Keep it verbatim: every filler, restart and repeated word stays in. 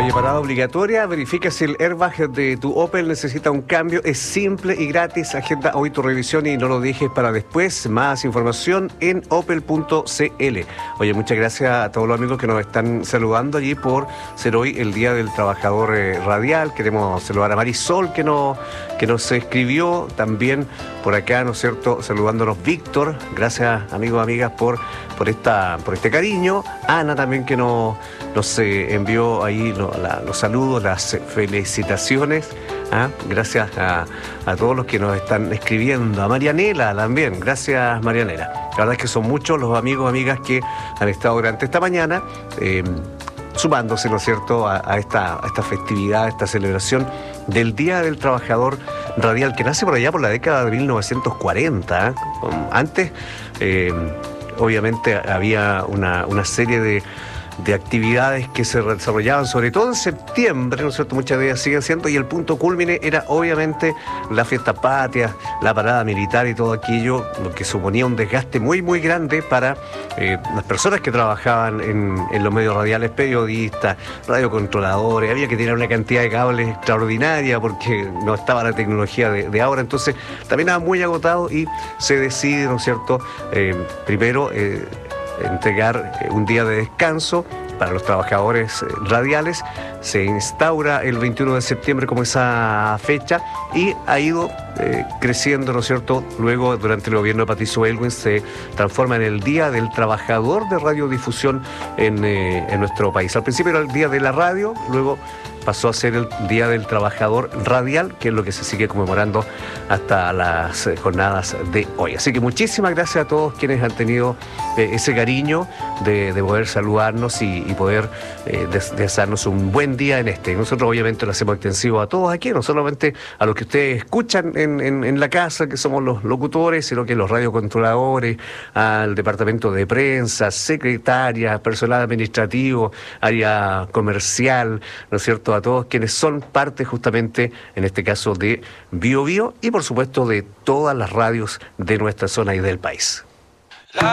Oye, parada obligatoria, verifica si el airbag de tu Opel necesita un cambio, es simple y gratis, agenda hoy tu revisión y no lo dejes para después. Más información en opel punto c l. Oye, muchas gracias a todos los amigos que nos están saludando allí por ser hoy el Día del Trabajador eh, Radial. Queremos saludar a Marisol que nos, que nos escribió, también por acá, ¿no es cierto?, saludándonos Víctor, gracias amigos, amigas por, por, esta, por este cariño. Ana también que nos, nos eh, envió ahí los, la, los saludos, las felicitaciones. ¿Ah? Gracias a, a todos los que nos están escribiendo, a Marianela también, gracias Marianela. La verdad es que son muchos los amigos, amigas que han estado durante esta mañana eh, sumándose, ¿no es cierto?, a, a, esta, a esta festividad, a esta celebración del Día del Trabajador Radial, que nace por allá por la década de mil novecientos cuarenta. ¿eh? Antes, eh, obviamente, había una, una serie de de actividades que se desarrollaban sobre todo en septiembre, ¿no es cierto?, muchas de ellas siguen siendo, y el punto cúlmine era obviamente la fiesta patria, la parada militar y todo aquello, lo que suponía un desgaste muy muy grande para eh, las personas que trabajaban en, en los medios radiales, periodistas, radiocontroladores. Había que tener una cantidad de cables extraordinaria porque no estaba la tecnología de, de ahora, entonces también era muy agotado y se decide, ¿no es cierto?, eh, primero eh, entregar un día de descanso para los trabajadores radiales. Se instaura el veintiuno de septiembre como esa fecha y ha ido eh, creciendo, ¿no es cierto? Luego, durante el gobierno de Patricio Aylwin, se transforma en el Día del Trabajador de Radiodifusión en, eh, en nuestro país. Al principio era el Día de la Radio, luego pasó a ser el Día del Trabajador Radial, que es lo que se sigue conmemorando hasta las eh, jornadas de hoy. Así que muchísimas gracias a todos quienes han tenido eh, ese cariño de, de poder saludarnos y, y poder eh, desearnos un buen día en este. Nosotros obviamente lo hacemos extensivo a todos aquí, no solamente a los que ustedes escuchan en, en, en la casa, que somos los locutores, sino que los radiocontroladores, al departamento de prensa, secretarias, personal administrativo, área comercial, ¿no es cierto?, a todos quienes son parte justamente, en este caso, de Bio Bio y por supuesto de todas las radios de nuestra zona y del país.